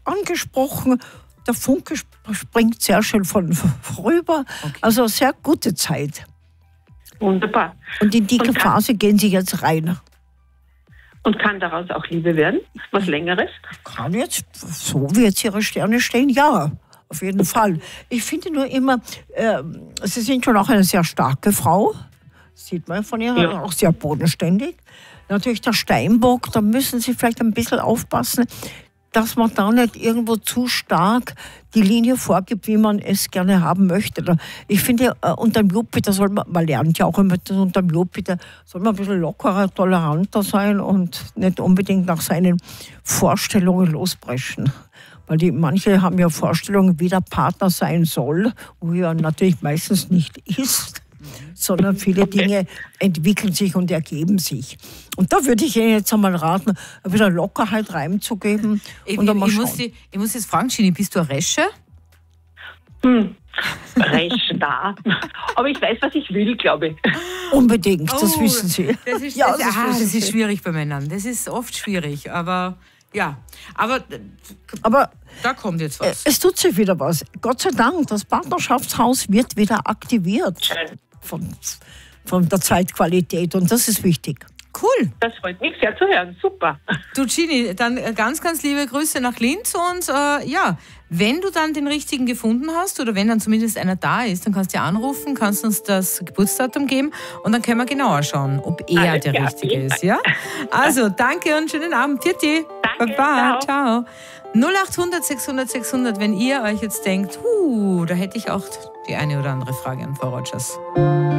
angesprochen. Der Funke springt sehr schön vorüber. Okay. Also sehr gute Zeit. Wunderbar. Und in die Phase gehen Sie jetzt rein. Und kann daraus auch Liebe werden? Was Längeres? Kann jetzt, so wie jetzt Ihre Sterne stehen, ja. Auf jeden Fall. Ich finde nur immer, Sie sind schon auch eine sehr starke Frau. Sieht man von ihr, ja. Auch sehr bodenständig. Natürlich der Steinbock, da müssen Sie vielleicht ein bisschen aufpassen, dass man da nicht irgendwo zu stark die Linie vorgibt, wie man es gerne haben möchte. Ich finde, unter dem Jupiter soll man lernt ja auch immer, unter dem Jupiter soll man ein bisschen lockerer, toleranter sein und nicht unbedingt nach seinen Vorstellungen losbrechen. Weil manche haben ja Vorstellungen, wie der Partner sein soll, wo er natürlich meistens nicht ist, sondern viele Dinge entwickeln sich und ergeben sich. Und da würde ich Ihnen jetzt einmal raten, ein bisschen Lockerheit reinzugeben. Ich muss jetzt fragen, Gini, bist du eine Resche? Resche da. Aber ich weiß, was ich will, glaube ich. Unbedingt, das wissen Sie. Das ist schwierig bei Männern. Das ist oft schwierig, aber ja. Aber da kommt jetzt was. Es tut sich wieder was. Gott sei Dank, das Partnerschaftshaus wird wieder aktiviert von der Zeitqualität und das ist wichtig. Cool. Das freut mich sehr zu hören. Super. Du, Gini, dann ganz, ganz liebe Grüße nach Linz und wenn du dann den richtigen gefunden hast oder wenn dann zumindest einer da ist, dann kannst du anrufen, kannst uns das Geburtsdatum geben und dann können wir genauer schauen, ob er der Richtige ist. Ja? Also, danke und schönen Abend. Tschüssi. Danke, Baba, ciao. 0800 600 600, wenn ihr euch jetzt denkt, da hätte ich auch die eine oder andere Frage an Frau Rogers.